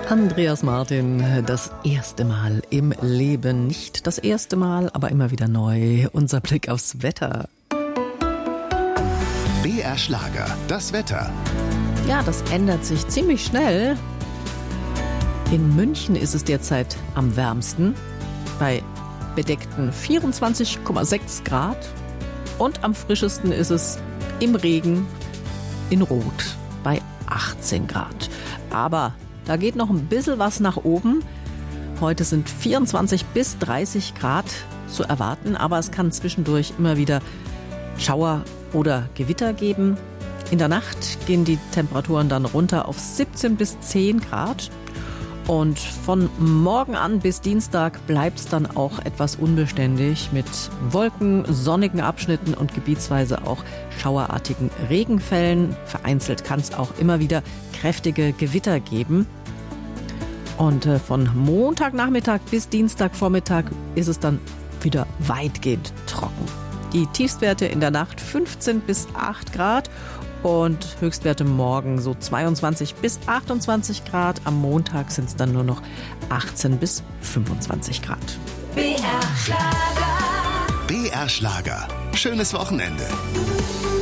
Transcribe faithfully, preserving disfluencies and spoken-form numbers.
Andreas Martin, das erste Mal im Leben. Nicht das erste Mal, aber immer wieder neu. Unser Blick aufs Wetter. B R Schlager, das Wetter. Ja, das ändert sich ziemlich schnell. In München ist es derzeit am wärmsten, bei bedeckten vierundzwanzig Komma sechs Grad. Und am frischesten ist es im Regen in Rot bei achtzehn Grad. Aber da geht noch ein bisschen was nach oben. Heute sind vierundzwanzig bis dreißig Grad zu erwarten, aber es kann zwischendurch immer wieder Schauer oder Gewitter geben. In der Nacht gehen die Temperaturen dann runter auf siebzehn bis zehn Grad. Und von morgen an bis Dienstag bleibt es dann auch etwas unbeständig mit Wolken, sonnigen Abschnitten und gebietsweise auch schauerartigen Regenfällen. Vereinzelt kann es auch immer wieder kräftige Gewitter geben. Und äh, von Montagnachmittag bis Dienstagvormittag ist es dann wieder weitgehend trocken. Die Tiefstwerte in der Nacht fünfzehn bis acht Grad und Höchstwerte morgen so zweiundzwanzig bis achtundzwanzig Grad. Am Montag sind es dann nur noch achtzehn bis fünfundzwanzig Grad. B R Schlager. B R Schlager. Schönes Wochenende.